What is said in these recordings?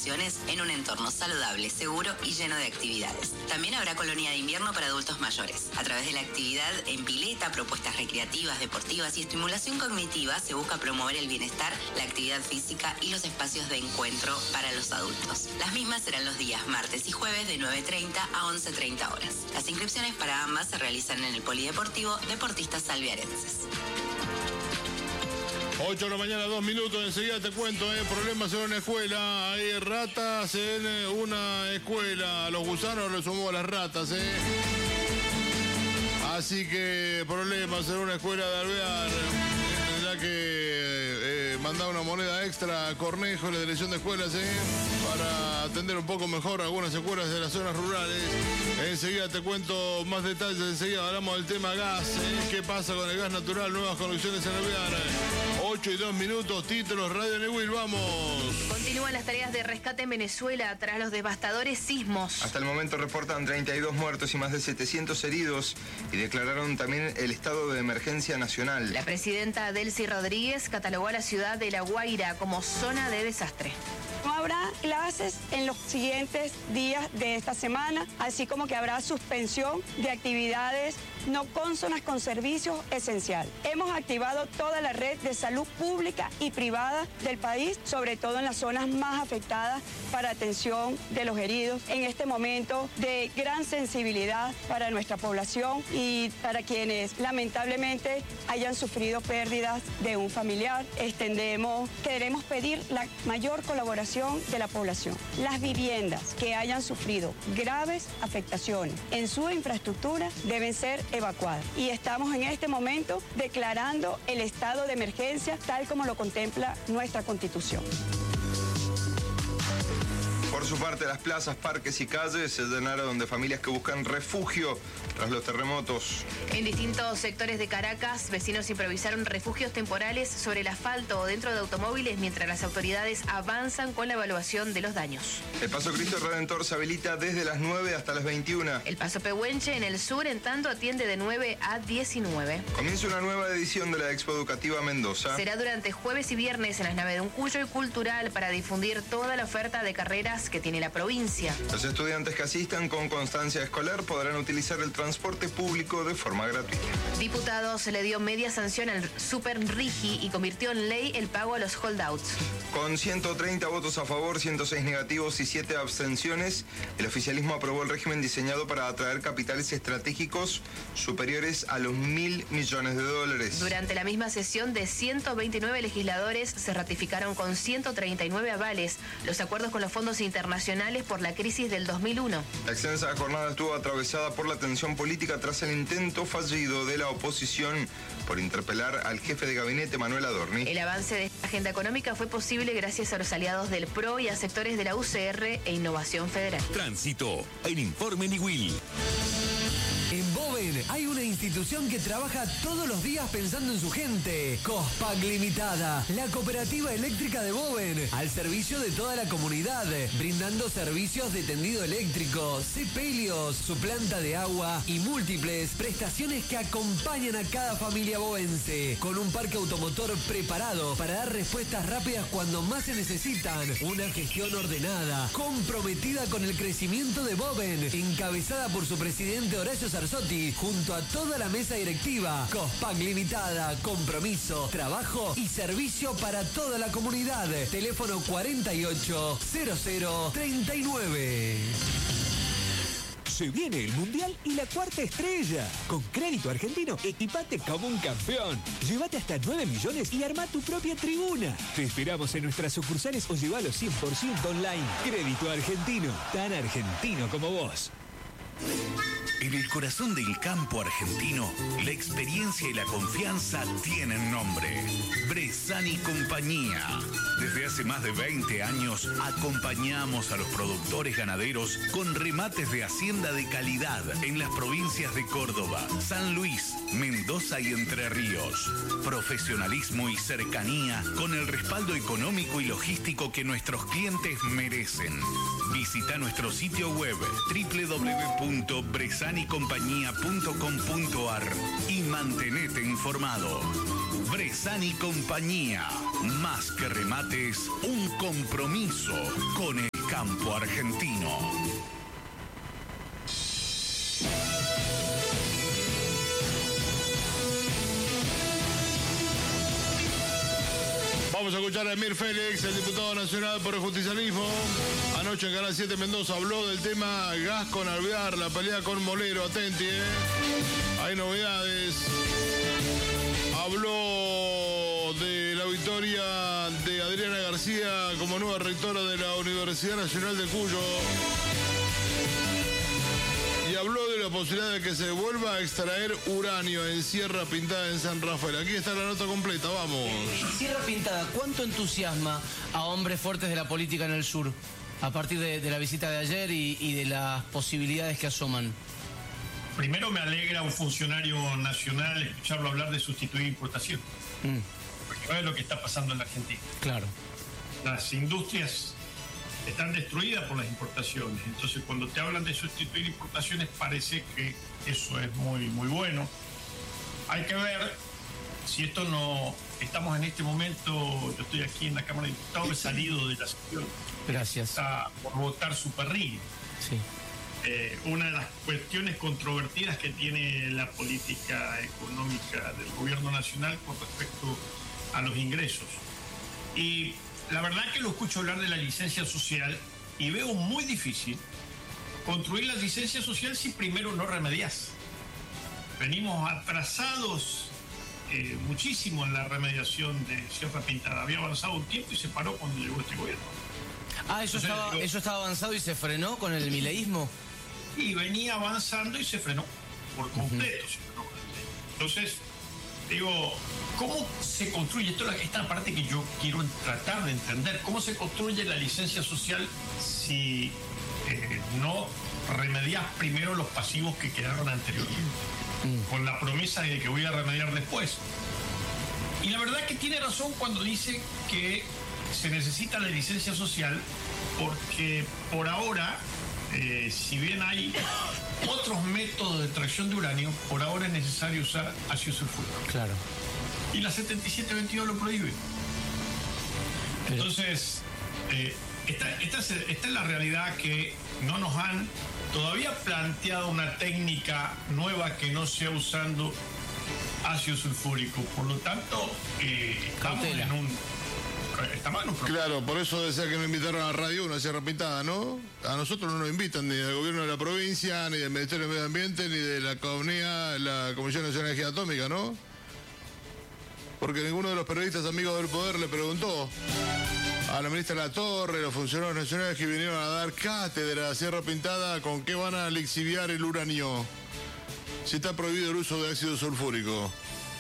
vacaciones en un entorno saludable, seguro y lleno de actividades. También habrá colonia de invierno para adultos mayores. A través de la actividad en pileta, propuestas recreativas, deportivas y estimulación cognitiva, se busca promover el bienestar, la actividad física y los espacios de encuentro para los adultos. Las mismas serán los días martes y jueves de 9:30 a 11:30 horas. Las inscripciones para ambas se realizan en el Polideportivo Deportistas Salviarenses. 8 de la mañana, 2 minutos, enseguida te cuento, problemas en una escuela, hay ratas en una escuela, los gusanos los sumó a las ratas, Así que problemas en una escuela de Alvear, tendrá que mandar una moneda extra a Cornejo, la dirección de escuelas, para atender un poco mejor algunas escuelas de las zonas rurales. Enseguida te cuento más detalles, enseguida hablamos del tema gas, qué pasa con el gas natural, nuevas conexiones en Alvear. 8 y 2 minutos, títulos, Radio Neuquén, vamos. Continúan las tareas de rescate en Venezuela tras los devastadores sismos. Hasta el momento reportan 32 muertos y más de 700 heridos y declararon también el estado de emergencia nacional. La presidenta Delcy Rodríguez catalogó a la ciudad de La Guaira como zona de desastre. No habrá clases en los siguientes días de esta semana, así como que habrá suspensión de actividades no cónsonas con servicios esenciales. Hemos activado toda la red de salud pública y privada del país, sobre todo en las zonas más afectadas, para atención de los heridos en este momento de gran sensibilidad para nuestra población y para quienes lamentablemente hayan sufrido pérdidas de un familiar. Queremos pedir la mayor colaboración de la población. Las viviendas que hayan sufrido graves afectaciones en su infraestructura deben ser evacuadas. Y estamos en este momento declarando el estado de emergencia tal como lo contempla nuestra Constitución. Por su parte, las plazas, parques y calles se llenaron de familias que buscan refugio tras los terremotos. En distintos sectores de Caracas, vecinos improvisaron refugios temporales sobre el asfalto o dentro de automóviles mientras las autoridades avanzan con la evaluación de los daños. El Paso Cristo Redentor se habilita desde las 9 hasta las 21. El Paso Pehuenche en el sur, en tanto, atiende de 9 a 19. Comienza una nueva edición de la Expo Educativa Mendoza. Será durante jueves y viernes en las naves de Uncuyo y Cultural para difundir toda la oferta de carreras que tiene la provincia. Los estudiantes que asistan con constancia escolar podrán utilizar el transporte público de forma gratuita. Diputados le dio media sanción al Super Rigi y convirtió en ley el pago a los holdouts. Con 130 votos a favor, 106 negativos y 7 abstenciones, el oficialismo aprobó el régimen diseñado para atraer capitales estratégicos superiores a los $1.000 millones. Durante la misma sesión, de 129 legisladores se ratificaron con 139 avales los acuerdos con los fondos internacionales por la crisis del 2001. La extensa jornada estuvo atravesada por la tensión política tras el intento fallido de la oposición por interpelar al jefe de gabinete, Manuel Adorni. El avance de esta agenda económica fue posible gracias a los aliados del PRO y a sectores de la UCR e Innovación Federal. Tránsito, el informe Niwil. En Boven hay una institución que trabaja todos los días pensando en su gente. Cospac Limitada, la cooperativa eléctrica de Boven, al servicio de toda la comunidad, brindando servicios de tendido eléctrico, sepelios, su planta de agua y múltiples prestaciones que acompañan a cada familia bovense, con un parque automotor preparado para dar respuestas rápidas cuando más se necesitan, una gestión ordenada, comprometida con el crecimiento de Boven, encabezada por su presidente Horacio Sarzotti, junto a toda la mesa directiva. Cospac Limitada, compromiso, trabajo y servicio para toda la comunidad. Teléfono 480039. Se viene el Mundial y la cuarta estrella. Con Crédito Argentino, equipate como un campeón. Llévate hasta 9 millones y arma tu propia tribuna. Te esperamos en nuestras sucursales o llévalo 100% online. Crédito Argentino, tan argentino como vos. En el corazón del campo argentino, la experiencia y la confianza tienen nombre. Bresani Compañía. Desde hace más de 20 años acompañamos a los productores ganaderos con remates de hacienda de calidad en las provincias de Córdoba, San Luis, Mendoza y Entre Ríos. Profesionalismo y cercanía con el respaldo económico y logístico que nuestros clientes merecen. Visita nuestro sitio web www.bresanicompañía.com.ar y mantenete informado. Bresani Compañía, más que remates, un compromiso con el campo argentino. Vamos a escuchar a Emir Félix, el diputado nacional por el justicialismo. Anoche en Canal 7 Mendoza habló del tema gas con Alvear, la pelea con Molero. Atenti, hay novedades. Habló de la victoria de Adriana García como nueva rectora de la Universidad Nacional de Cuyo. Y habló de la posibilidad de que se vuelva a extraer uranio en Sierra Pintada en San Rafael. Aquí está la nota completa, vamos. Sierra Pintada, ¿cuánto entusiasma a hombres fuertes de la política en el sur a partir de la visita de ayer y de las posibilidades que asoman? Primero me alegra un funcionario nacional escucharlo hablar de sustituir importación. Porque no es lo que está pasando en la Argentina. Claro. Las industrias están destruidas por las importaciones. Entonces, cuando te hablan de sustituir importaciones, parece que eso es muy, muy bueno. Hay que ver si esto no... Estamos en este momento, yo estoy aquí en la Cámara de Diputados, he salido de la sesión. Gracias. Está por votar su perril. Sí. Una de las cuestiones controvertidas que tiene la política económica del gobierno nacional con respecto a los ingresos. Y la verdad que lo escucho hablar de la licencia social y veo muy difícil construir la licencia social si primero no remedias. Venimos atrasados muchísimo en la remediación de Sierra Pintada. Había avanzado un tiempo y se paró cuando llegó este gobierno. Ah, eso estaba avanzado y se frenó con el mileísmo. Y venía avanzando y se frenó por completo. Se frenó. Entonces, digo, ¿cómo se construye? Esta es la parte que yo quiero tratar de entender. ¿Cómo se construye la licencia social si no remedias primero los pasivos que quedaron anteriormente? Con la promesa de que voy a remediar después. Y la verdad que tiene razón cuando dice que se necesita la licencia social porque por ahora, si bien hay otros métodos de extracción de uranio, por ahora es necesario usar ácido sulfúrico. Claro. Y la 7722 lo prohíbe. Entonces, esta es la realidad, que no nos han todavía planteado una técnica nueva que no sea usando ácido sulfúrico. Por lo tanto, estamos en un problema. Claro, por eso decía que me invitaron a Radio 1, a Sierra Pintada, ¿no? A nosotros no nos invitan ni del gobierno de la provincia, ni del Ministerio de Medio Ambiente, ni de la CONEA, la Comisión Nacional de Energía Atómica, ¿no? Porque ninguno de los periodistas amigos del poder le preguntó a la ministra Latorre, los funcionarios nacionales que vinieron a dar cátedra a Sierra Pintada, con qué van a lixiviar el uranio, si está prohibido el uso de ácido sulfúrico.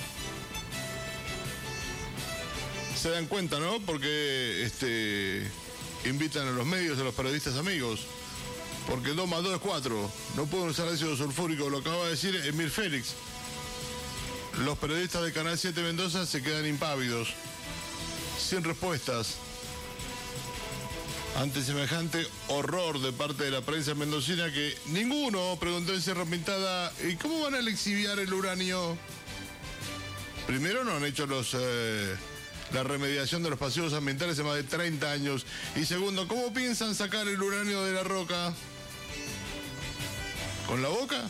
Se dan cuenta, ¿no? Porque invitan a los medios, a los periodistas amigos. Porque 2 más 2 es 4. No pueden usar ácido sulfúrico, lo acaba de decir Emir Félix. Los periodistas de Canal 7 Mendoza se quedan impávidos, sin respuestas, ante semejante horror de parte de la prensa mendocina, que ninguno preguntó en Sierra Pintada, ¿y cómo van a lixiviar el uranio? Primero, no han hecho la remediación de los pasivos ambientales hace más de 30 años. Y segundo, ¿cómo piensan sacar el uranio de la roca? ¿Con la boca?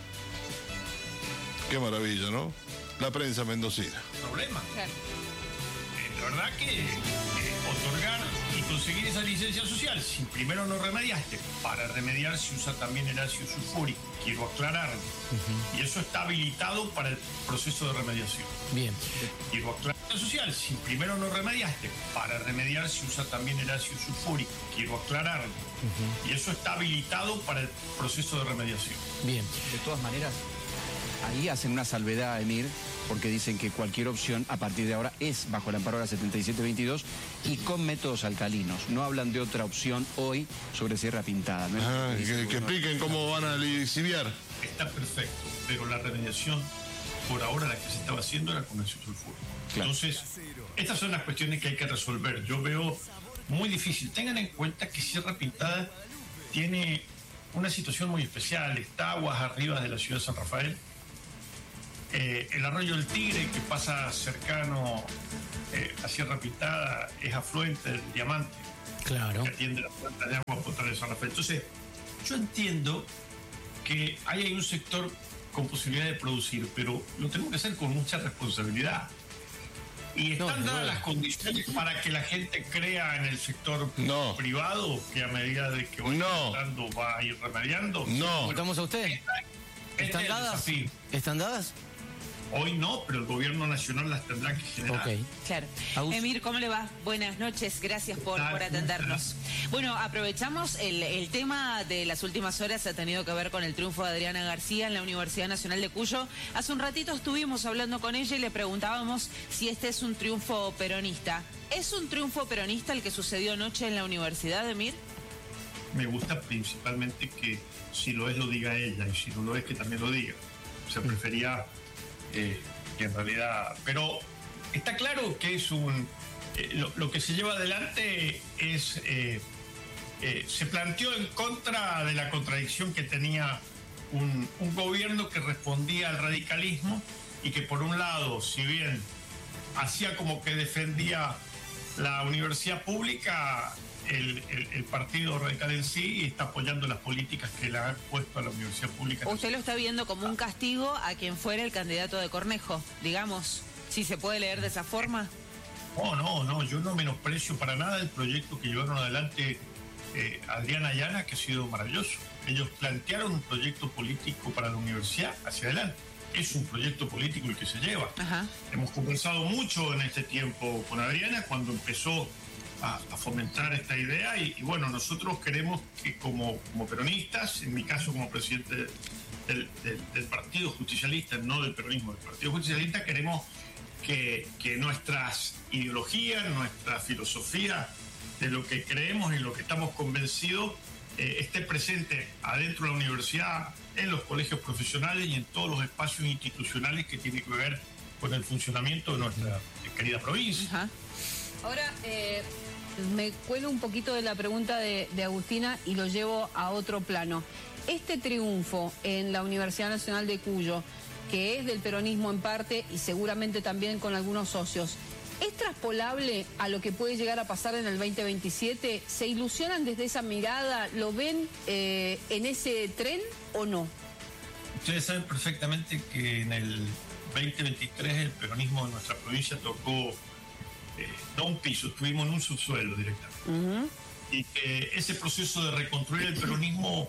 Qué maravilla, ¿no? La prensa mendocina. Problema. Claro. La verdad que otorgar y conseguir esa licencia social, si primero no remediaste, para remediar se usa también el ácido sulfúrico. Quiero aclararlo. Y eso está habilitado para el proceso de remediación. Bien. Quiero aclarar social, si primero no remediaste, para remediar se usa también el ácido sulfúrico. Quiero aclararlo. Y eso está habilitado para el proceso de remediación. Bien. De todas maneras, ahí hacen una salvedad, Emir, porque dicen que cualquier opción a partir de ahora es bajo el amparo de la 7722 y con métodos alcalinos. No hablan de otra opción hoy sobre Sierra Pintada. ¿No? Que expliquen cómo van a lixiviar. Está perfecto, pero la remediación por ahora la que se estaba haciendo era con ácido sulfúrico. Claro. Entonces, estas son las cuestiones que hay que resolver. Yo veo muy difícil. Tengan en cuenta que Sierra Pintada tiene una situación muy especial. Está aguas arriba de la ciudad de San Rafael. el arroyo del Tigre, que pasa cercano a Sierra Pintada, es afluente del Diamante. Claro. Que atiende las plantas de agua potable de San Rafael. Entonces, yo entiendo que ahí hay un sector con posibilidad de producir, pero lo tenemos que hacer con mucha responsabilidad. ¿Y están dadas las condiciones para que la gente crea en el sector privado, que a medida de que va entrando va a ir remediando? No. ¿Contamos a usted? ¿Están dadas? ¿Están dadas? Hoy no, pero el gobierno nacional las tendrá que generar. Okay. Claro. Emir, ¿cómo le va? Buenas noches, gracias por atendernos. Bueno, aprovechamos el tema de las últimas horas, ha tenido que ver con el triunfo de Adriana García en la Universidad Nacional de Cuyo. Hace un ratito estuvimos hablando con ella y le preguntábamos si este es un triunfo peronista. ¿Es un triunfo peronista el que sucedió anoche en la universidad, Emir? Me gusta principalmente que si lo es lo diga ella y si no lo es que también lo diga. O sea, prefería... que en realidad, pero está claro que es lo que se lleva adelante es se planteó en contra de la contradicción que tenía un gobierno que respondía al radicalismo y que por un lado, si bien hacía como que defendía la universidad pública, el partido radical en sí está apoyando las políticas que le han puesto a la universidad pública. ¿Usted lo está viendo como un castigo a quien fuera el candidato de Cornejo, digamos, si se puede leer de esa forma? No, yo no menosprecio para nada el proyecto que llevaron adelante Adriana y Ana, que ha sido maravilloso. Ellos plantearon un proyecto político para la universidad hacia adelante. Es un proyecto político el que se lleva. Ajá. Hemos conversado mucho en este tiempo con Adriana cuando empezó a fomentar esta idea y bueno, nosotros queremos que como peronistas, en mi caso como presidente del Partido Justicialista, no del peronismo, del Partido Justicialista, queremos que nuestras ideologías, nuestra filosofía de lo que creemos y lo que estamos convencidos esté presente adentro de la universidad, en los colegios profesionales y en todos los espacios institucionales que tienen que ver con el funcionamiento de nuestra querida provincia. Ajá. Ahora, me cuelo un poquito de la pregunta de Agustina y lo llevo a otro plano. Este triunfo en la Universidad Nacional de Cuyo, que es del peronismo en parte y seguramente también con algunos socios, ¿es traspolable a lo que puede llegar a pasar en el 2027? ¿Se ilusionan desde esa mirada? ¿Lo ven en ese tren o no? Ustedes saben perfectamente que en el 2023 el peronismo de nuestra provincia tocó no un piso, estuvimos en un subsuelo directamente. Y que ese proceso de reconstruir el peronismo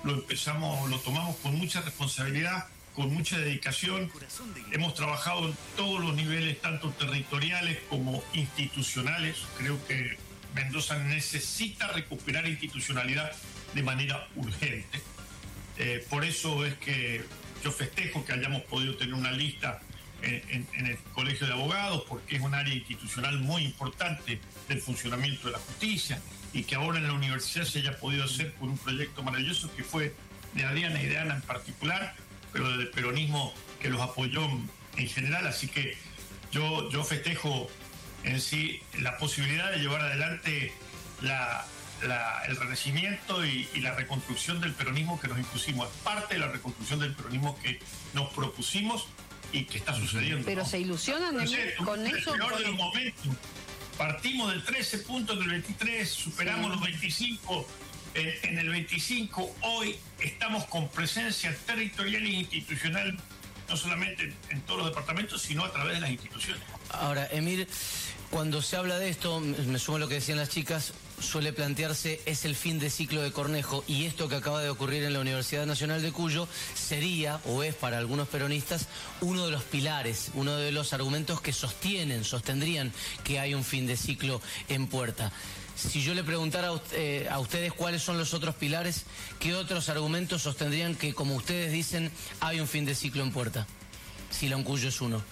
lo tomamos con mucha responsabilidad, con mucha dedicación. Hemos trabajado en todos los niveles, tanto territoriales como institucionales. Creo que Mendoza necesita recuperar institucionalidad de manera urgente. Por eso es que yo festejo que hayamos podido tener una lista en el Colegio de Abogados, porque es un área institucional muy importante del funcionamiento de la justicia y que ahora en la universidad se haya podido hacer por un proyecto maravilloso que fue de Adriana y de Ana en particular, pero del peronismo que los apoyó en general. Así que yo festejo en sí la posibilidad de llevar adelante el renacimiento y la reconstrucción del peronismo que nos impusimos. Es parte de la reconstrucción del peronismo que nos propusimos y que está sucediendo. Pero ¿no? ¿Se ilusionan con eso? El peor de los momentos. Partimos del 13 puntos del 23, superamos los 25 en el 25. Hoy estamos con presencia territorial e institucional, no solamente en todos los departamentos, sino a través de las instituciones. Ahora, Emir, cuando se habla de esto, me sumo a lo que decían las chicas, suele plantearse es el fin de ciclo de Cornejo, y esto que acaba de ocurrir en la Universidad Nacional de Cuyo sería, o es para algunos peronistas, uno de los pilares, uno de los argumentos que sostendrían que hay un fin de ciclo en puerta. Si yo le preguntara a ustedes cuáles son los otros pilares, ¿qué otros argumentos sostendrían que, como ustedes dicen, hay un fin de ciclo en puerta? Si la Cuyo es uno.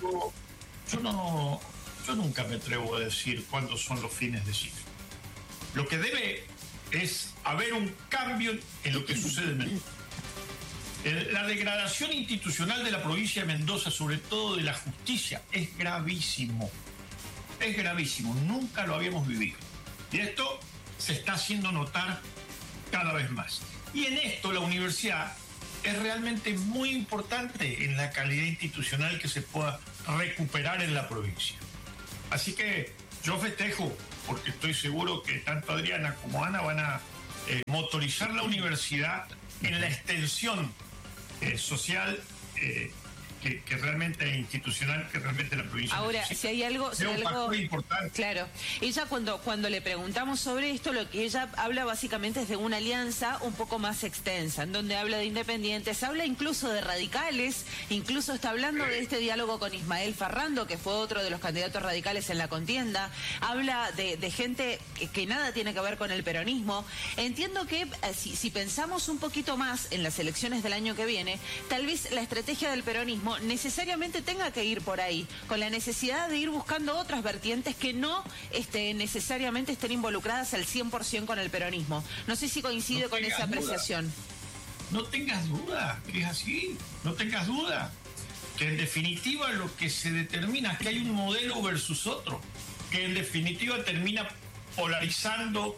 Yo nunca me atrevo a decir cuándo son los fines de ciclo. Lo que debe es haber un cambio en lo que sucede en Mendoza. La degradación institucional de la provincia de Mendoza, sobre todo de la justicia, es gravísimo. Es gravísimo, nunca lo habíamos vivido. Y esto se está haciendo notar cada vez más. Y en esto la universidad es realmente muy importante en la calidad institucional que se pueda recuperar en la provincia. Así que yo festejo, porque estoy seguro que tanto Adriana como Ana van a motorizar la universidad en la extensión social que realmente es institucional, que realmente la provincia ahora necesita. si hay algo importante. Claro, ella cuando le preguntamos sobre esto, lo que ella habla básicamente es de una alianza un poco más extensa, en donde habla de independientes, habla incluso de radicales, incluso está hablando de este diálogo con Ismael Ferrando, que fue otro de los candidatos radicales en la contienda, habla de gente que nada tiene que ver con el peronismo. Entiendo que si pensamos un poquito más en las elecciones del año que viene, tal vez la estrategia del peronismo necesariamente tenga que ir por ahí, con la necesidad de ir buscando otras vertientes que no necesariamente estén involucradas al 100% con el peronismo. No sé si coincide con esa apreciación. No tengas duda que es así, no tengas duda que en definitiva lo que se determina es que hay un modelo versus otro, que en definitiva termina polarizando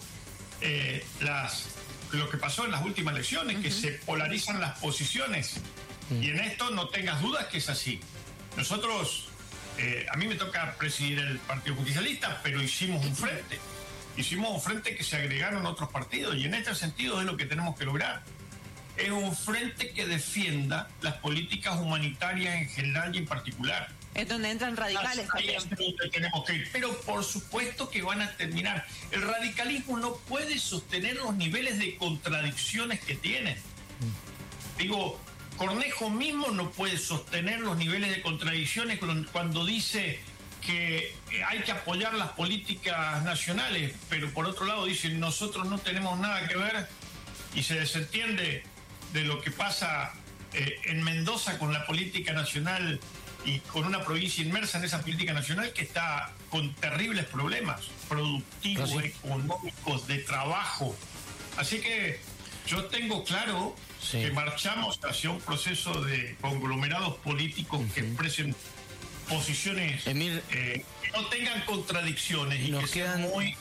lo que pasó en las últimas elecciones, que se polarizan las posiciones. Y en esto no tengas dudas que es así. Nosotros, a mí me toca presidir el Partido Justicialista, pero hicimos un frente. Hicimos un frente que se agregaron otros partidos, y en este sentido es lo que tenemos que lograr. Es un frente que defienda las políticas humanitarias en general y en particular. Es donde entran radicales también. Tenemos que ir. Pero por supuesto que van a terminar. El radicalismo no puede sostener los niveles de contradicciones que tiene. Digo, Cornejo mismo no puede sostener los niveles de contradicciones cuando dice que hay que apoyar las políticas nacionales, pero por otro lado dice nosotros no tenemos nada que ver, y se desentiende de lo que pasa en Mendoza con la política nacional y con una provincia inmersa en esa política nacional que está con terribles problemas productivos, económicos, de trabajo. Así que yo tengo claro que marchamos hacia un proceso de conglomerados políticos que expresen posiciones que no tengan contradicciones y que sean muy...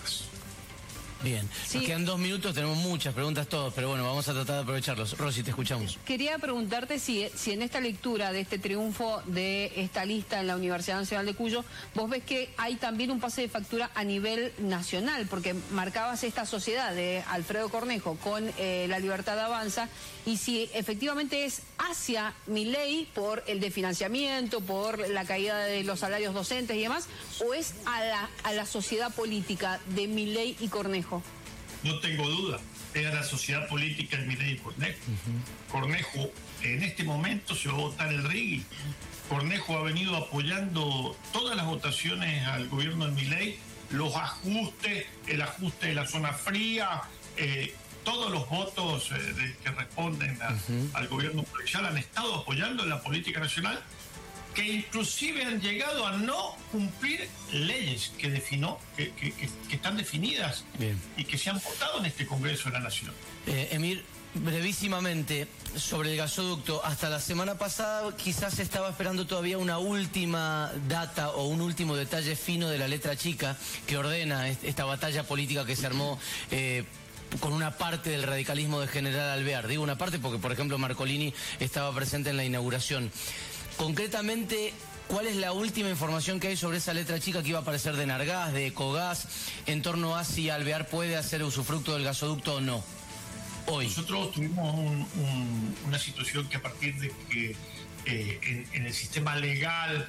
Bien, nos quedan 2 minutos, tenemos muchas preguntas todos, pero bueno, vamos a tratar de aprovecharlos. Rosy, te escuchamos. Quería preguntarte si en esta lectura de este triunfo de esta lista en la Universidad Nacional de Cuyo, vos ves que hay también un pase de factura a nivel nacional, porque marcabas esta sociedad de Alfredo Cornejo con La Libertad Avanza, y si efectivamente es hacia Milei por el desfinanciamiento, por la caída de los salarios docentes y demás, o es a la sociedad política de Milei y Cornejo. No tengo duda, era la sociedad política de Milei y Cornejo. Cornejo en este momento se va a votar el RIGI. Cornejo ha venido apoyando todas las votaciones al gobierno de Milei, los ajustes, el ajuste de la zona fría, todos los votos que responden al gobierno provincial han estado apoyando en la política nacional, que inclusive han llegado a no cumplir leyes que están definidas. Bien. Y que se han votado en este Congreso de la Nación. Emir, brevísimamente, sobre el gasoducto, hasta la semana pasada quizás se estaba esperando todavía una última data o un último detalle fino de la letra chica que ordena esta batalla política que se armó con una parte del radicalismo de General Alvear. Digo una parte porque, por ejemplo, Marcolini estaba presente en la inauguración. Concretamente, ¿cuál es la última información que hay sobre esa letra chica que iba a aparecer de Nargás, de Ecogas, en torno a si Alvear puede hacer usufructo del gasoducto o no? Hoy. Nosotros tuvimos una situación que a partir de que en el sistema legal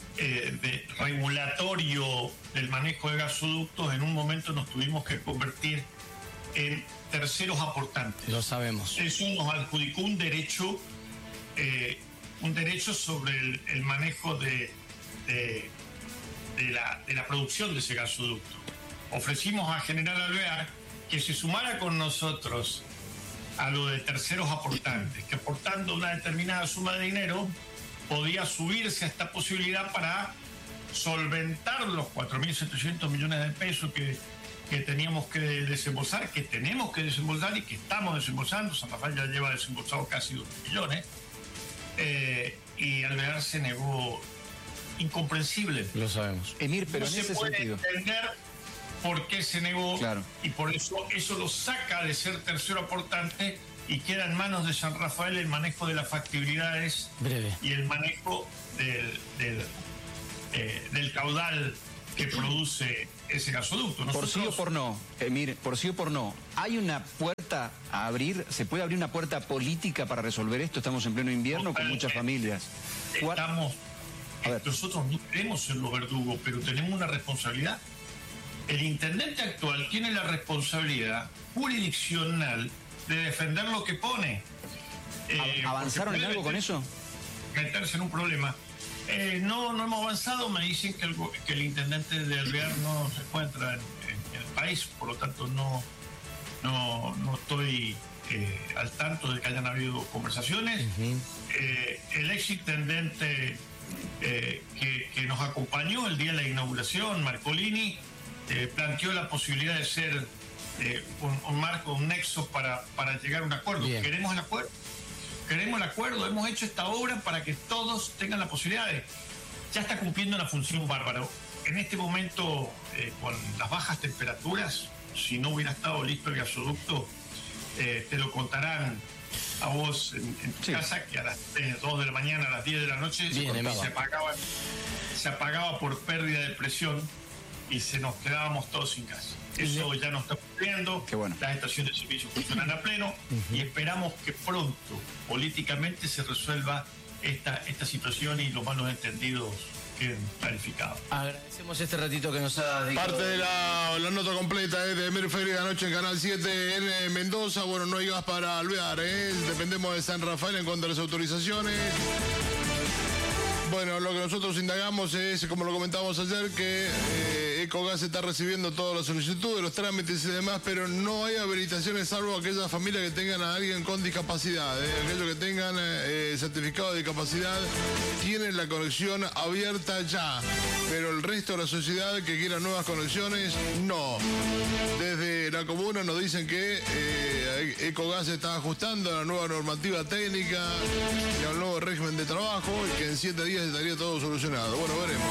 regulatorio del manejo de gasoductos, en un momento nos tuvimos que convertir en terceros aportantes. Lo sabemos. Eso nos adjudicó un derecho sobre el manejo de la producción de ese gasoducto. Ofrecimos a General Alvear que se sumara con nosotros a lo de terceros aportantes, que aportando una determinada suma de dinero podía subirse a esta posibilidad para solventar los 4.700 millones de pesos que teníamos que desembolsar, que tenemos que desembolsar y que estamos desembolsando. San Rafael ya lleva desembolsado casi 2 millones. Y Alvear se negó, incomprensible. Lo sabemos. Emir, pero no en ese se puede sentido entender por qué se negó, claro. Y por eso lo saca de ser tercero aportante y queda en manos de San Rafael el manejo de las factibilidades y el manejo del caudal que produce ese gasoducto. Por sí o por no, mire, por sí o por no, ¿hay una puerta a abrir? ¿Se puede abrir una puerta política para resolver esto? Estamos en pleno invierno con muchas familias. Nosotros no queremos ser los verdugos, pero tenemos una responsabilidad. El intendente actual tiene la responsabilidad jurisdiccional de defender lo que pone. ¿Avanzaron en algo con eso? Meterse en un problema. No hemos avanzado. Me dicen que el intendente de Alvear no se encuentra en el país, por lo tanto no estoy al tanto de que hayan habido conversaciones. El ex intendente que nos acompañó el día de la inauguración, Marcolini, planteó la posibilidad de ser un marco, un nexo para llegar a un acuerdo. ¿Queremos el acuerdo? Queremos el acuerdo, hemos hecho esta obra para que todos tengan la posibilidad de... Ya está cumpliendo una función bárbara. En este momento, con las bajas temperaturas, si no hubiera estado listo el gasoducto, te lo contarán a vos en tu casa, que a las 2 de la mañana, a las 10 de la noche, se apagaba por pérdida de presión y se nos quedábamos todos sin gas. Eso ya no está ocurriendo. Las estaciones de servicio funcionan a pleno y esperamos que pronto políticamente se resuelva esta situación y los malos entendidos queden clarificados. Agradecemos este ratito que nos ha dedicado. Parte de la nota completa es de Emir Feria anoche en Canal 7 en Mendoza. Bueno, no hay gas para Alvear, dependemos de San Rafael en cuanto a las autorizaciones. Bueno, lo que nosotros indagamos es, como lo comentamos ayer, que Ecogas está recibiendo todas las solicitudes, los trámites y demás, pero no hay habilitaciones salvo aquellas familias que tengan a alguien con discapacidad. Aquellos que tengan certificado de discapacidad tienen la conexión abierta ya, pero el resto de la sociedad que quiera nuevas conexiones, no. Desde la comuna nos dicen que Ecogas está ajustando a la nueva normativa técnica y al nuevo régimen de trabajo y que en 7 días estaría todo solucionado. Bueno, veremos.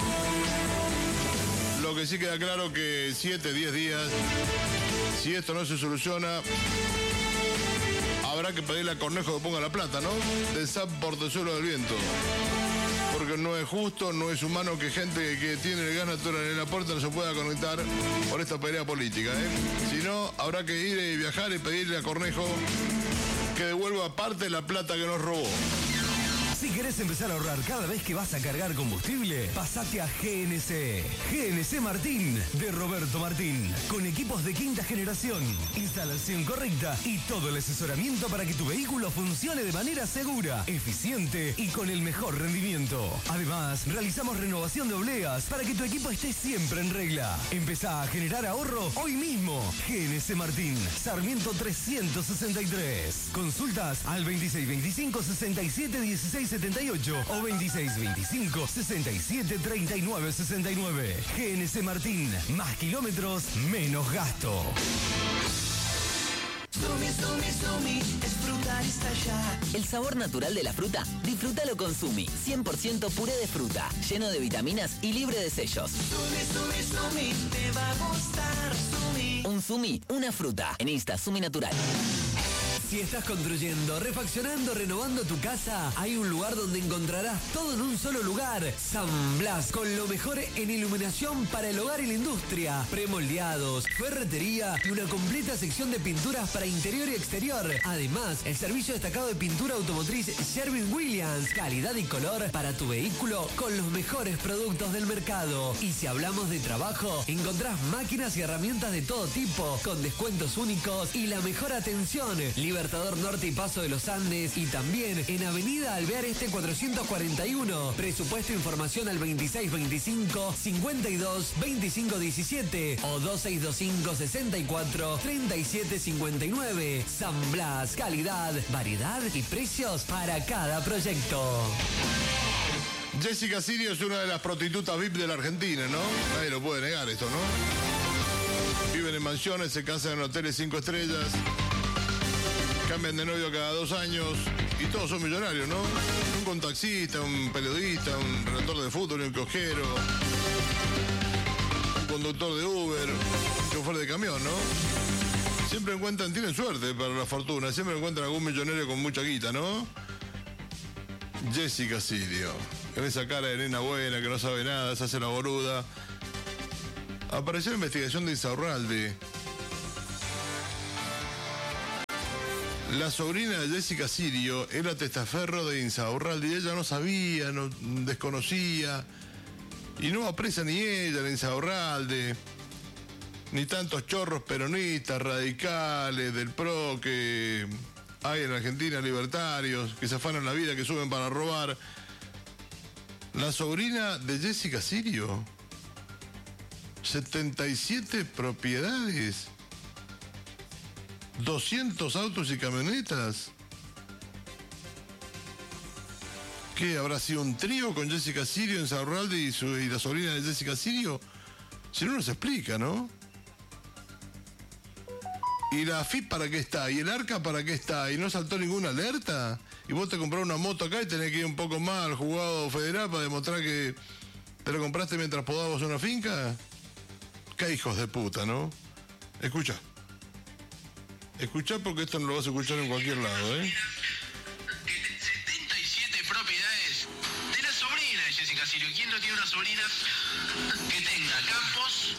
Lo que sí queda claro que 7, 10 días, si esto no se soluciona, habrá que pedirle a Cornejo que ponga la plata, ¿no? De SAP Portezuelo del Viento. Porque no es justo, no es humano que gente que tiene el gas natural en la puerta no se pueda conectar por esta pelea política, Si no, habrá que ir y viajar y pedirle a Cornejo que devuelva parte de la plata que nos robó. Si querés empezar a ahorrar cada vez que vas a cargar combustible, pasate a GNC. GNC Martín, de Roberto Martín. Con equipos de quinta generación, instalación correcta y todo el asesoramiento para que tu vehículo funcione de manera segura, eficiente y con el mejor rendimiento. Además, realizamos renovación de obleas para que tu equipo esté siempre en regla. Empezá a generar ahorro hoy mismo. GNC Martín, Sarmiento 363. Consultas al 2625 67 16 78 o 2625 67 39 69. GNC Martín, más kilómetros, menos gasto. Sumi, es fruta y está ya. El sabor natural de la fruta, disfrútalo con Sumi. 100% puré de fruta, lleno de vitaminas y libre de sellos. Sumi, te va a gustar, Sumi. Un Sumi, una fruta. En Insta, Sumi Natural. Si estás construyendo, refaccionando, renovando tu casa, hay un lugar donde encontrarás todo en un solo lugar. San Blas, con lo mejor en iluminación para el hogar y la industria. Premoldeados, ferretería y una completa sección de pinturas para interior y exterior. Además, el servicio destacado de pintura automotriz Sherwin-Williams. Calidad y color para tu vehículo con los mejores productos del mercado. Y si hablamos de trabajo, encontrás máquinas y herramientas de todo tipo, con descuentos únicos y la mejor atención. Libertador Norte y Paso de los Andes y también en Avenida Alvear Este 441. Presupuesto e información al 2625 52 25 17 o 2625 64 37 59. San Blas, calidad, variedad y precios para cada proyecto. Jessica Sirio es una de las prostitutas VIP de la Argentina, ¿no? Nadie lo puede negar esto, ¿no? Viven en mansiones, se casan en hoteles 5 estrellas. Cambian de novio cada 2 años y todos son millonarios, ¿no? Un taxista, un periodista, un redactor de fútbol, un kiosquero, un conductor de Uber, un chofer de camión, ¿no? Siempre encuentran, tienen suerte para la fortuna, siempre encuentran algún millonario con mucha guita, ¿no? Jessica Sirio, con esa cara de nena buena que no sabe nada, se hace la boluda. Apareció la investigación de Insaurralde. La sobrina de Jessica Sirio era testaferro de Insaurralde y ella no sabía, desconocía. Y no va presa ni ella, ni Insaurralde, ni tantos chorros peronistas, radicales, del PRO que hay en Argentina, libertarios, que se afanan la vida, que suben para robar. La sobrina de Jessica Sirio, 77 propiedades, 200 autos y camionetas. ¿Qué? ¿Habrá sido un trío con Jessica Sirio, Insaurralde y la sobrina de Jessica Sirio? Si no, no se explica, ¿no? ¿Y la AFIP para qué está? ¿Y el ARCA para qué está? ¿Y no saltó ninguna alerta? ¿Y vos te comprás una moto acá y tenés que ir un poco más al juzgado federal para demostrar que te lo compraste mientras podabas una finca? Qué hijos de puta, ¿no? Escucha. Escucha porque esto no lo vas a escuchar en cualquier lado, ¿eh? 77 propiedades de la sobrina de Jessica Sirio. ¿Quién no tiene una sobrina que tenga campos,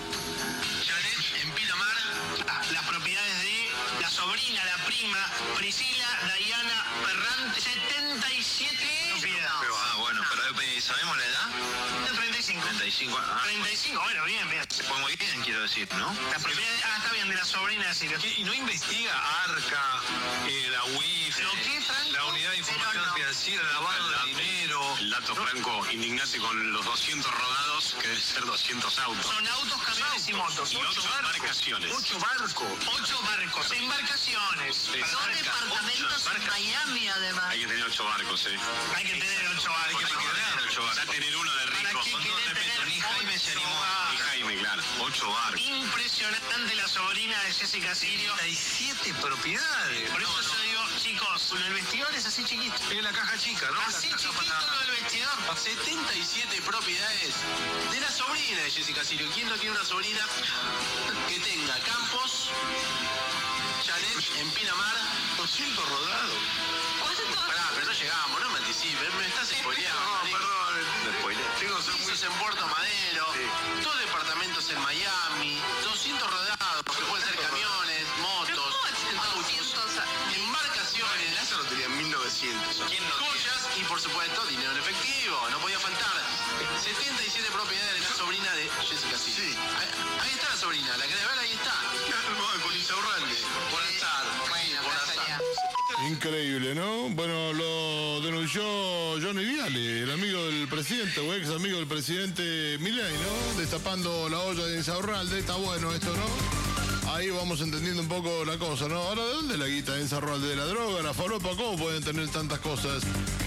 chalet en Pinamar? Las propiedades de la sobrina, la prima, Priscila Diana Ferrante, 77 propiedades. Bueno, pero ¿sabemos la edad? 35. 35, 35, bueno, bien. Fue muy bien, quiero decir, ¿no? La propiedad, está bien, de la sobrina de Sirio. ¿Y no investiga ARCA, la UIF, la Unidad de Información Financiera, lavado de dinero? El dato franco, indignarse con los 200 rodados, que deben ser 200 autos. Son autos, camiones y motos. Y 8 embarcaciones. 8 barcos, embarcaciones. Son departamentos en Miami, además. Hay que tener 8 barcos, Hay que tener 8 barcos. Hay que tener 8 barcos. Ya tener uno de rico. Ni Jaime se animó. Y Jaime, claro. 8 barcos. Impresionante la sobrina de Jessica Sirio. 77 propiedades. Por eso yo digo, chicos, el vestidor es así chiquito. Es la caja chica, ¿no? Así chiquito lo del vestidor. 77 propiedades de la sobrina de Jessica Sirio. ¿Quién no tiene una sobrina que tenga campos, chalet en Pinamar, 200 rodados? Pará, pero no llegamos, no me anticipes, me estás spoileando. No, perdón. Tengo pisos en Puerto Madero, 2 departamentos en Miami, 200 rodados, que pueden ser camiones, motos, autos, embarcaciones. Eso lo tenía en 1900. Joyas y, por supuesto, dinero en efectivo. No podía faltar. 77 propiedades de la sobrina de Jessica Sirio. Sí. Ahí está la sobrina, ¿la querés ver? Ahí está. Con Insaurralde. Por azar. Por azar. Increíble, ¿no? Bueno, lo denunció Johnny Viale, el amigo del presidente o ex amigo del presidente Milei, ¿no? Destapando la olla de Insaurralde. Está bueno esto, ¿no? Ahí vamos entendiendo un poco la cosa, ¿no? Ahora, ¿de dónde la guita de Insaurralde? ¿De la droga, la falopa? ¿Cómo pueden tener tantas cosas?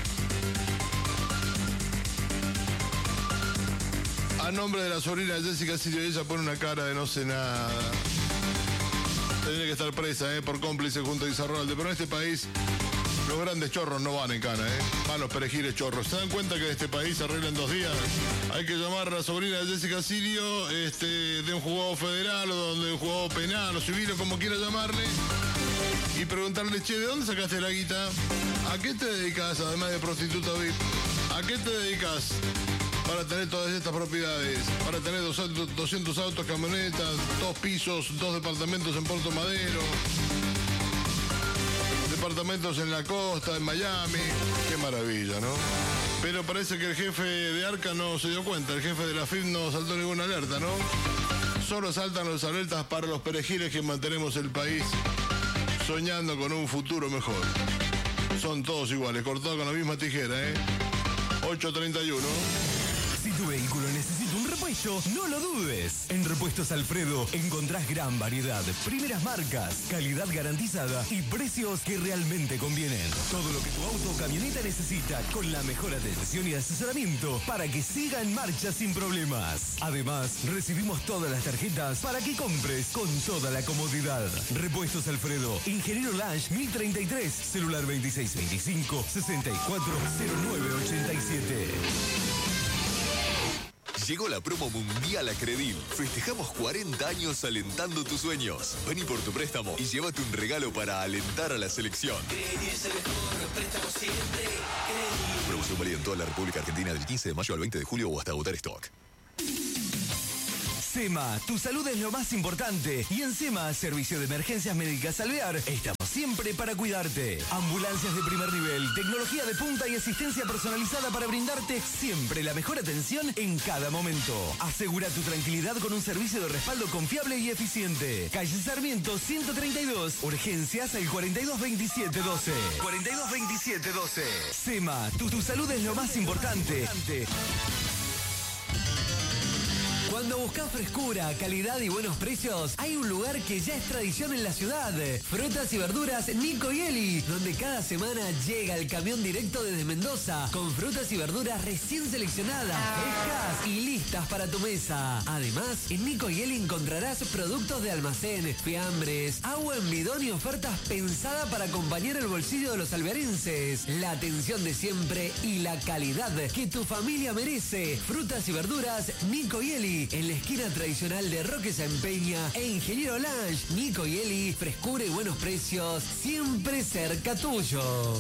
A nombre de la sobrina de Jessica Sirio, ella pone una cara de no sé nada. Tendría que estar presa, por cómplice junto a Insaurralde. Pero en este país los grandes chorros no van en cana, van los perejiles chorros. ¿Se dan cuenta que en este país se arregla en 2 días? Hay que llamar a la sobrina de Jessica Sirio de un juzgado federal o de un juzgado penal o civil o como quiera llamarle y preguntarle, che, ¿de dónde sacaste la guita? ¿A qué te dedicas además de prostituta VIP? ¿A qué te dedicas para tener todas estas propiedades? Para tener 200 autos, camionetas, 2 pisos, 2 departamentos en Puerto Madero, departamentos en la costa, en Miami. Qué maravilla, ¿no? Pero parece que el jefe de ARCA no se dio cuenta, el jefe de la FIP no saltó ninguna alerta, ¿no? Solo saltan las alertas para los perejiles que mantenemos el país soñando con un futuro mejor. Son todos iguales, cortados con la misma tijera, 8:31. Si tu vehículo necesita un repuesto, no lo dudes. En Repuestos Alfredo encontrás gran variedad, primeras marcas, calidad garantizada y precios que realmente convienen. Todo lo que tu auto o camioneta necesita con la mejor atención y asesoramiento para que siga en marcha sin problemas. Además, recibimos todas las tarjetas para que compres con toda la comodidad. Repuestos Alfredo, Ingeniero Lange 1033, celular 2625 640987. Llegó la promo mundial a Credil. Festejamos 40 años alentando tus sueños. Vení por tu préstamo y llévate un regalo para alentar a la selección. Credil es el mejor préstamo siempre. Credil. Promoción válida en toda la República Argentina del 15 de mayo al 20 de julio o hasta agotar stock. SEMA, tu salud es lo más importante. Y en SEMA, Servicio de Emergencias Médicas Alvear, estamos siempre para cuidarte. Ambulancias de primer nivel, tecnología de punta y asistencia personalizada para brindarte siempre la mejor atención en cada momento. Asegura tu tranquilidad con un servicio de respaldo confiable y eficiente. Calle Sarmiento 132, urgencias al 422712. 422712. SEMA, tu salud es lo más importante. Cuando buscas frescura, calidad y buenos precios, hay un lugar que ya es tradición en la ciudad. Frutas y verduras Nico y Eli, donde cada semana llega el camión directo desde Mendoza, con frutas y verduras recién seleccionadas, frescas y listas para tu mesa. Además, en Nico y Eli encontrarás productos de almacén, fiambres, agua en bidón y ofertas pensadas para acompañar el bolsillo de los alvearenses. La atención de siempre y la calidad que tu familia merece. Frutas y verduras Nico y Eli, en la esquina tradicional de Roque San Peña e Ingeniero Lange. Nico y Eli, frescura y buenos precios, siempre cerca tuyo.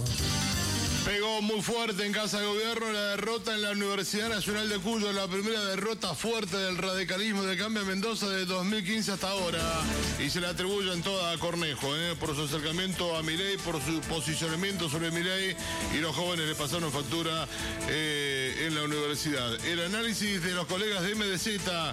Pegó muy fuerte en Casa de Gobierno la derrota en la Universidad Nacional de Cuyo, la primera derrota fuerte del radicalismo de Cambia Mendoza de 2015 hasta ahora. Y se le atribuyen toda a Cornejo, por su acercamiento a Milei, por su posicionamiento sobre Milei, y los jóvenes le pasaron factura en la universidad. El análisis de los colegas de MDZ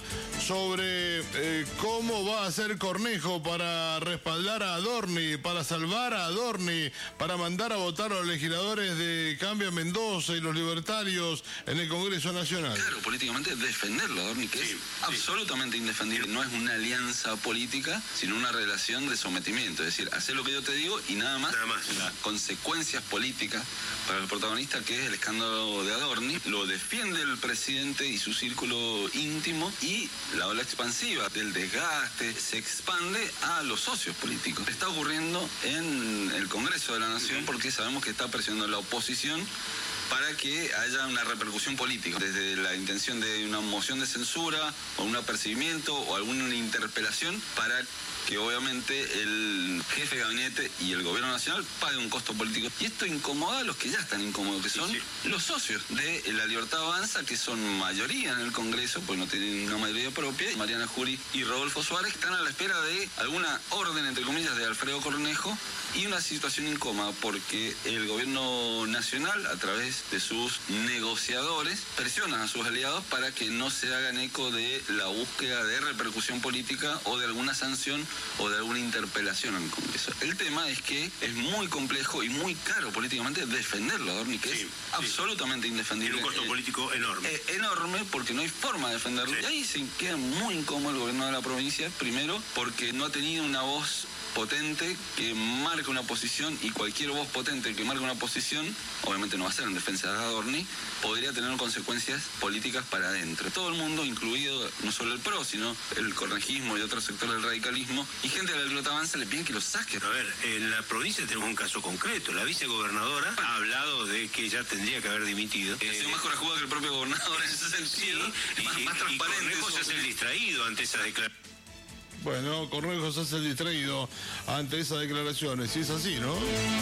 sobre cómo va a hacer Cornejo para respaldar a Adorni, para salvar a Adorni, para mandar a votar a los legisladores de Cambia Mendoza y los libertarios en el Congreso Nacional. Claro, políticamente defenderlo, Adorni, que es absolutamente indefendible. No es una alianza política, sino una relación de sometimiento. Es decir, hacer lo que yo te digo y nada más. Las consecuencias políticas para el protagonista, que es el escándalo de Adorni, lo defiende el presidente y su círculo íntimo, y la ola expansiva del desgaste se expande a los socios políticos. Está ocurriendo en el Congreso de la Nación porque sabemos que está presionando la oposición para que haya una repercusión política, desde la intención de una moción de censura o un apercibimiento o alguna interpelación, para que obviamente el jefe de gabinete y el gobierno nacional pague un costo político. Y esto incomoda a los que ya están incómodos, que son los socios de La Libertad Avanza, que son mayoría en el Congreso, pues no tienen una mayoría propia. Mariana Jury y Rodolfo Suárez están a la espera de alguna orden, entre comillas, de Alfredo Cornejo, y una situación incómoda porque el gobierno nacional, a través de sus negociadores, presiona a sus aliados para que no se hagan eco de la búsqueda de repercusión política o de alguna sanción o de alguna interpelación al Congreso. El tema es que es muy complejo y muy caro políticamente defenderlo, Adorni, que es absolutamente indefendible. Tiene un costo político enorme. Enorme, porque no hay forma de defenderlo. Y ahí se queda muy incómodo el gobierno de la provincia, primero porque no ha tenido una voz potente que marque una posición, y cualquier voz potente que marque una posición, obviamente no va a ser en defensa de Adorni, podría tener consecuencias políticas para adentro. Todo el mundo, incluido no solo el PRO, sino el cornegismo y otros sectores del radicalismo, y gente de La Libertad Avanza le piden que lo saquen. A ver, en la provincia tenemos un caso concreto. La vicegobernadora ha hablado de que ya tendría que haber dimitido. Ha sido más corajuda que el propio gobernador en ese sentido, más transparente. Y Cornejo se hace el distraído ante esa declaración. Bueno, Cornejo se hace el distraído ante esas declaraciones, y es así, ¿no?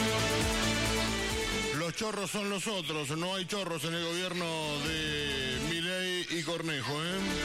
Los chorros son los otros, no hay chorros en el gobierno de Milei y Cornejo,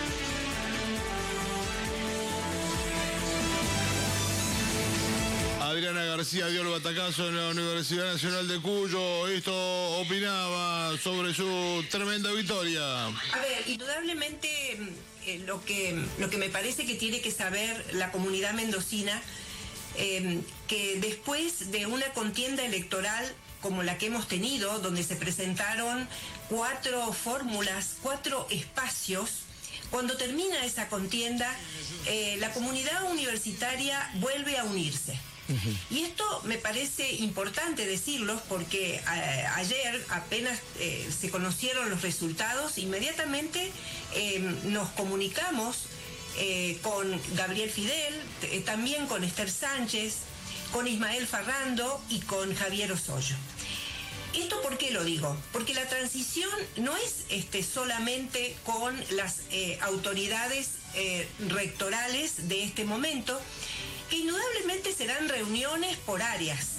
Adriana García dio el batacazo en la Universidad Nacional de Cuyo. Esto opinaba sobre su tremenda victoria. A ver, indudablemente lo que me parece que tiene que saber la comunidad mendocina, que después de una contienda electoral como la que hemos tenido, donde se presentaron 4 fórmulas, 4 espacios, cuando termina esa contienda, la comunidad universitaria vuelve a unirse. Y esto me parece importante decirlo porque ayer apenas se conocieron los resultados, inmediatamente nos comunicamos con Gabriel Fidel, también con Esther Sánchez, con Ismael Farrando y con Javier Osoyo. ¿Esto por qué lo digo? Porque la transición no es solamente con las autoridades rectorales de este momento, que indudablemente serán reuniones por áreas.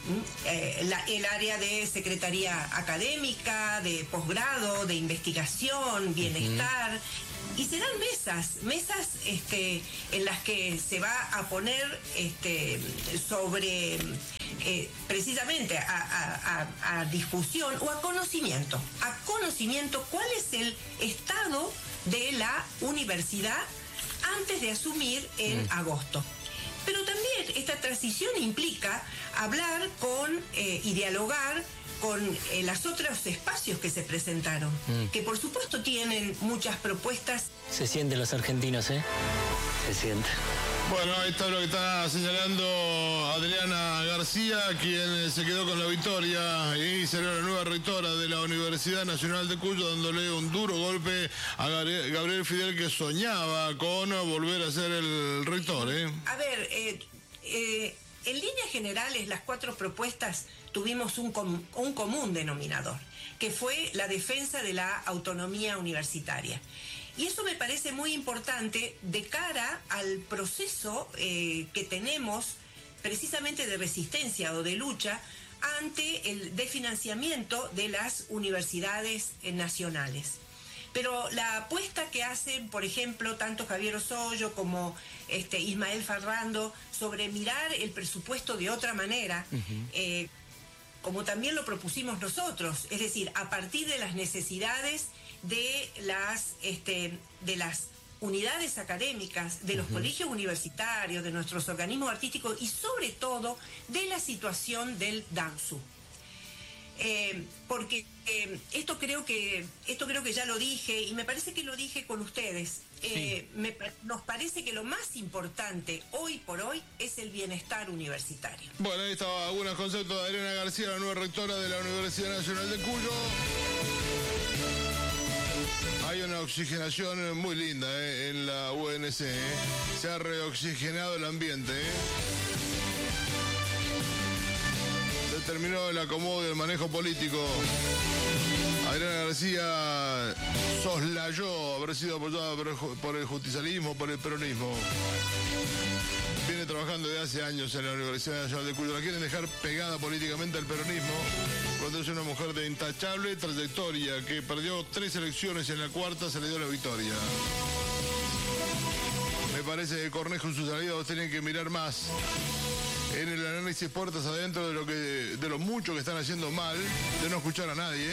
El área de secretaría académica, de posgrado, de investigación, bienestar, y serán mesas en las que se va a poner sobre precisamente a discusión o a conocimiento cuál es el estado de la universidad antes de asumir en agosto. Pero también esta transición implica hablar con y dialogar con los otros espacios que se presentaron, que por supuesto tienen muchas propuestas. Se sienten los argentinos, ¿eh? Se siente. Bueno, ahí está lo que está señalando Adriana García, quien se quedó con la victoria y será la nueva rectora de la Universidad Nacional de Cuyo, dándole un duro golpe a Gabriel Fidel, que soñaba con volver a ser el rector. A ver, en líneas generales, las 4 propuestas tuvimos un común denominador, que fue la defensa de la autonomía universitaria. Y eso me parece muy importante de cara al proceso que tenemos precisamente de resistencia o de lucha ante el desfinanciamiento de las universidades nacionales. Pero la apuesta que hacen, por ejemplo, tanto Javier Osoyo como Ismael Ferrando sobre mirar el presupuesto de otra manera, como también lo propusimos nosotros, es decir, a partir de las necesidades de las unidades académicas, de los colegios universitarios, de nuestros organismos artísticos y sobre todo de la situación del DANSU. Porque esto creo que ya lo dije y me parece que lo dije con ustedes. Sí. Nos parece que lo más importante hoy por hoy es el bienestar universitario. Bueno, ahí estaba algunos conceptos de Adriana García, la nueva rectora de la Universidad Nacional de Cuyo. Hay una oxigenación muy linda en la UNC. Se ha reoxigenado el ambiente. Se terminó el acomodo y el manejo político. Adriana García soslayó haber sido apoyada por el justicialismo, por el peronismo. Viene trabajando desde hace años en la Universidad Nacional de Cuyo. La quieren dejar pegada políticamente al peronismo, cuando es una mujer de intachable trayectoria, que perdió 3 elecciones y en la 4ª se le dio la victoria. Me parece que Cornejo en sus aliados tienen que mirar más en el análisis puertas adentro de lo mucho que están haciendo mal, de no escuchar a nadie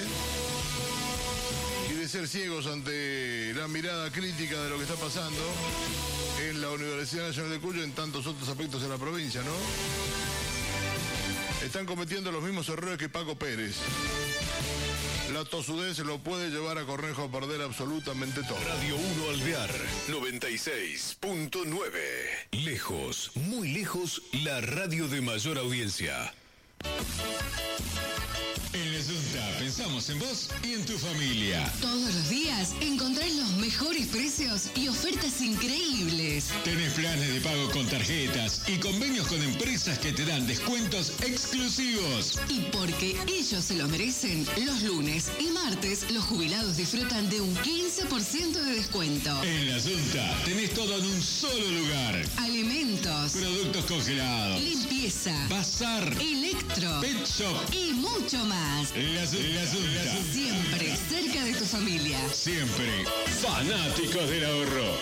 y de ser ciegos ante la mirada crítica de lo que está pasando en la Universidad Nacional de Cuyo, en tantos otros aspectos de la provincia, ¿no? Están cometiendo los mismos errores que Paco Pérez. La tosudez lo puede llevar a Cornejo a perder absolutamente todo. Radio 1 Alvear 96.9. Lejos, muy lejos, la radio de mayor audiencia. En La Junta pensamos en vos y en tu familia. Todos los días encontrás los mejores precios y ofertas increíbles. Tenés planes de pago con tarjetas y convenios con empresas que te dan descuentos exclusivos. Y porque ellos se lo merecen, los lunes y martes los jubilados disfrutan de un 15% de descuento. En La Junta tenés todo en un solo lugar. Alimentos, productos congelados, limpieza, bazar, electro, pet shop y mucho más. La Junta. Siempre cerca de tu familia. Siempre fanáticos del ahorro.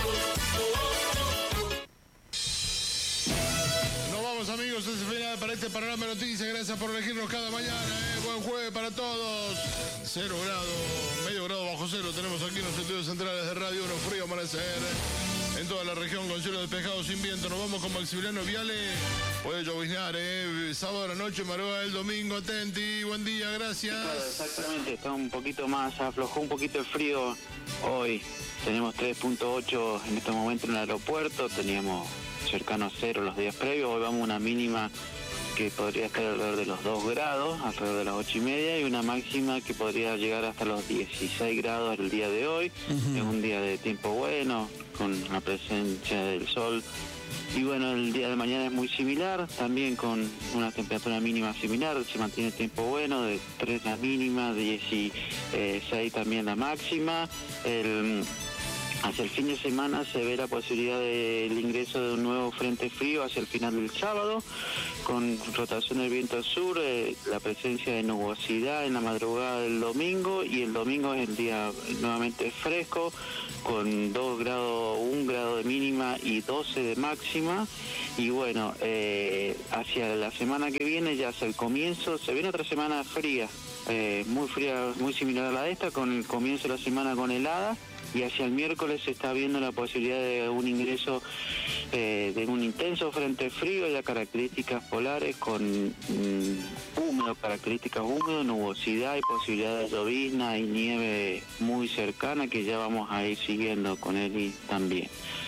Nos vamos, amigos, es el final para este panorama de noticias. Gracias por elegirnos cada mañana. Buen jueves para todos. 0 grados, medio grado bajo cero tenemos aquí en los estudios centrales de Radio 1. Frío amanecer en toda la región con cielo despejado sin viento. Nos vamos con Maximiliano Viale. Puede lloviznar, sábado a la noche, Maroa el domingo. Atenti, buen día, gracias. Claro, exactamente, está un poquito más, aflojó un poquito el frío hoy. Tenemos 3.8 en este momento en el aeropuerto, teníamos cercano a 0 los días previos. Hoy vamos a una mínima que podría estar alrededor de los 2 grados, alrededor de las 8:30, y una máxima que podría llegar hasta los 16 grados el día de hoy. Es un día de tiempo bueno, con la presencia del sol Y bueno, el día de mañana es muy similar, también con una temperatura mínima similar, se mantiene el tiempo bueno, de 3 la mínima, de 16 también la máxima. Hacia el fin de semana se ve la posibilidad del ingreso de un nuevo frente frío hacia el final del sábado, con rotación del viento al sur, la presencia de nubosidad en la madrugada del domingo, y el domingo es el día nuevamente fresco, con 1 grado de mínima y 12 de máxima. Y bueno, hacia la semana que viene, ya hacia el comienzo, se viene otra semana fría, muy similar a la de esta, con el comienzo de la semana con helada. Y hacia el miércoles se está viendo la posibilidad de un ingreso de un intenso frente frío, ya características polares con características húmedas, nubosidad y posibilidad de llovizna y nieve muy cercana, que ya vamos a ir siguiendo con él también.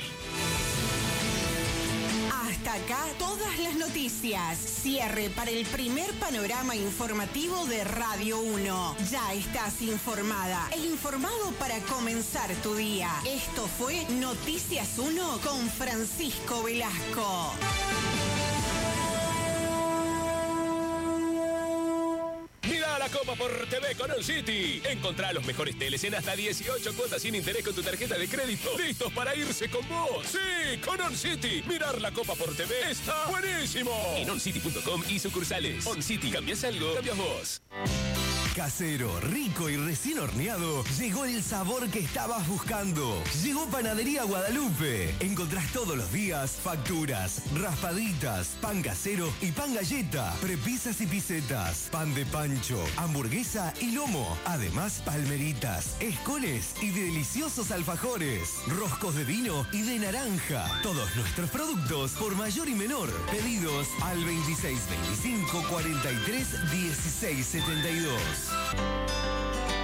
Hasta acá todas las noticias. Cierre para el primer panorama informativo de Radio 1. Ya estás informada e informado para comenzar tu día. Esto fue Noticias 1 con Francisco Velasco. Mira la Copa por TV con OnCity. Encontrá los mejores teles en hasta 18 cuotas sin interés con tu tarjeta de crédito. ¡Listos para irse con vos! ¡Sí! ¡Con OnCity! Mirar la Copa por TV está buenísimo. En oncity.com y sucursales. OnCity. ¿Cambias algo? Cambias vos. Casero, rico y recién horneado, llegó el sabor que estabas buscando. Llegó Panadería Guadalupe. Encontrás todos los días facturas, raspaditas, pan casero y pan galleta, prepisas y pisetas, pan de pancho, hamburguesa y lomo. Además, palmeritas, escones y deliciosos alfajores, roscos de vino y de naranja. Todos nuestros productos por mayor y menor. Pedidos al 2625 43 16 72.